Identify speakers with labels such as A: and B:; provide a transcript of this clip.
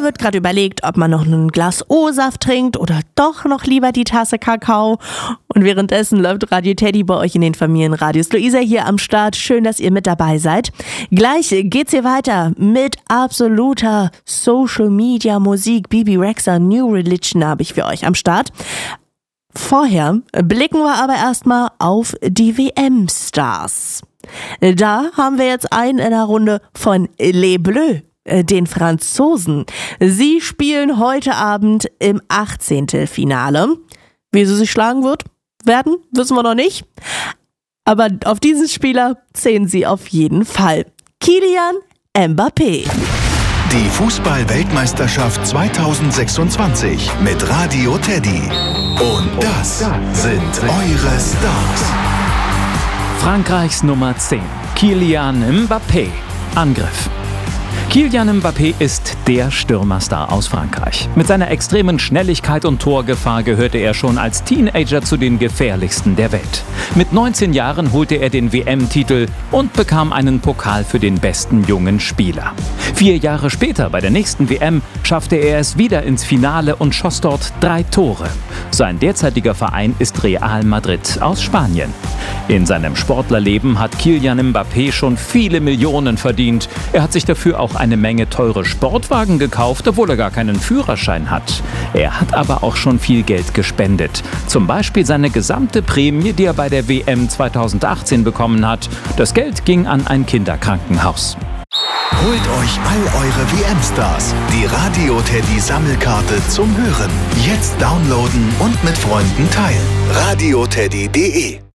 A: wird gerade überlegt, ob man noch ein Glas O-Saft trinkt oder doch noch lieber die Tasse Kakao. Und währenddessen läuft Radio Teddy bei euch in den Familienradios. Luisa hier am Start. Schön, dass ihr mit dabei seid. Gleich geht's hier weiter mit absoluter Social-Media-Musik. Bibi Rexha, New Religion habe ich für euch am Start. Vorher blicken wir aber erstmal auf die WM-Stars. Da haben wir jetzt einen in der Runde von Les Bleus, den Franzosen. Sie spielen heute Abend im 18. Finale. Wie sie sich schlagen werden, wissen wir noch nicht. Aber auf diesen Spieler zählen sie auf jeden Fall. Kylian Mbappé.
B: Die Fußball-Weltmeisterschaft 2026 mit Radio Teddy. Und das sind eure Stars.
C: Frankreichs Nummer 10, Kylian Mbappé. Angriff. Kylian Mbappé ist der Stürmerstar aus Frankreich. Mit seiner extremen Schnelligkeit und Torgefahr gehörte er schon als Teenager zu den gefährlichsten der Welt. Mit 19 Jahren holte er den WM-Titel und bekam einen Pokal für den besten jungen Spieler. 4 Jahre später, bei der nächsten WM, schaffte er es wieder ins Finale und schoss dort 3 Tore. Sein derzeitiger Verein ist Real Madrid aus Spanien. In seinem Sportlerleben hat Kylian Mbappé schon viele Millionen verdient. Er hat sich dafür auch eine Menge teure Sportwagen gekauft, obwohl er gar keinen Führerschein hat. Er hat aber auch schon viel Geld gespendet. Zum Beispiel seine gesamte Prämie, die er bei der WM 2018 bekommen hat. Das Geld ging an ein Kinderkrankenhaus.
B: Holt euch all eure WM-Stars. Die Radio Teddy Sammelkarte zum Hören. Jetzt downloaden und mit Freunden teilen. radioteddy.de